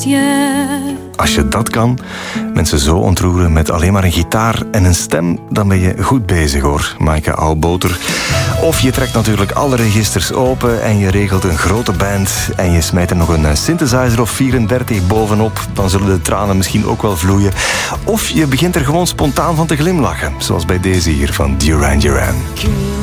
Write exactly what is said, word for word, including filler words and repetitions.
ciel. Als je dat kan, mensen zo ontroeren met alleen maar een gitaar en een stem, dan ben je goed bezig hoor, Maaike Oudboter. Of je trekt natuurlijk alle registers open en je regelt een grote band en je smijt er nog een synthesizer of vierendertig bovenop, dan zullen de tranen misschien ook wel vloeien. Of je begint er gewoon spontaan van te glimlachen, zoals bij deze hier van Duran Duran.